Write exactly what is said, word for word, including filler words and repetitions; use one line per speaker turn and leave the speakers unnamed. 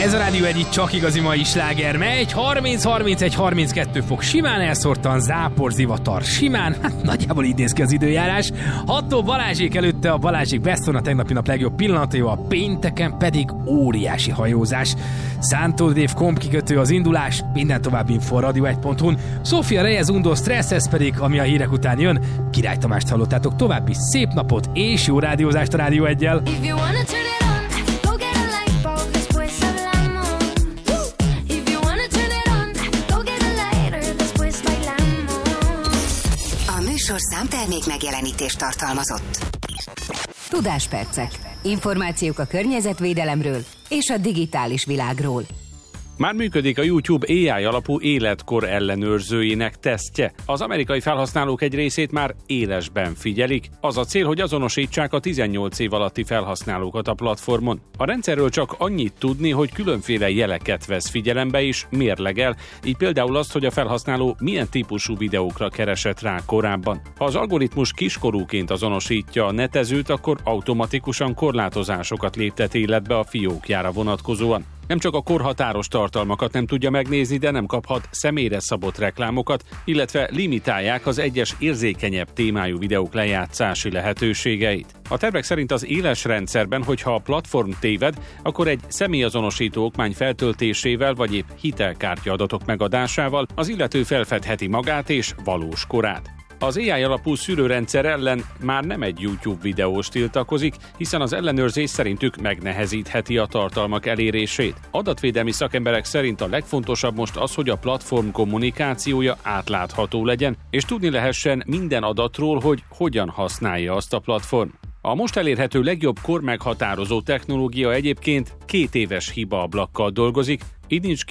Ez a Rádió egy csak igazi mai sláger megy, harminc harmincegy harminckettő fok simán, elszórtan zápor, zivatar simán, hát nagyjából így néz ki az időjárás. Hattól Balázsék előtte a Balázsék Beston a tegnapi nap legjobb pillanatai, a pénteken pedig óriási hajózás. Szántó Dév komp kikötő az indulás, minden további info a radio egy pont hu-n. Sofia Reyes Undo Stress, ez pedig, ami a hírek után jön. Király Tamást hallottátok, további szép napot és jó rádiózást a Rádió egyel.
Számtermék megjelenítést tartalmazott.
Tudáspercek. Információk a környezetvédelemről és a digitális világról.
Már működik a YouTube á i alapú életkor ellenőrzőjének tesztje. Az amerikai felhasználók egy részét már élesben figyelik. Az a cél, hogy azonosítsák a tizennyolc év alatti felhasználókat a platformon. A rendszerről csak annyit tudni, hogy különféle jeleket vesz figyelembe és mérlegel, így például azt, hogy a felhasználó milyen típusú videókra keresett rá korábban. Ha az algoritmus kiskorúként azonosítja a netezőt, akkor automatikusan korlátozásokat léptet életbe a fiókjára vonatkozóan. Nem csak a korhatáros tartalmakat nem tudja megnézni, de nem kaphat személyre szabott reklámokat, illetve limitálják az egyes érzékenyebb témájú videók lejátszási lehetőségeit. A tervek szerint az éles rendszerben, hogyha a platform téved, akkor egy személyazonosító okmány feltöltésével vagy épp hitelkártya adatok megadásával az illető felfedheti magát és valós korát. Az á i alapú szűrőrendszer ellen már nem egy YouTube videós tiltakozik, hiszen az ellenőrzés szerintük megnehezítheti a tartalmak elérését. Adatvédelmi szakemberek szerint a legfontosabb most az, hogy a platform kommunikációja átlátható legyen, és tudni lehessen minden adatról, hogy hogyan használja azt a platform. A most elérhető legjobb kormeghatározó technológia egyébként két éves hibaablakkal dolgozik, így nincs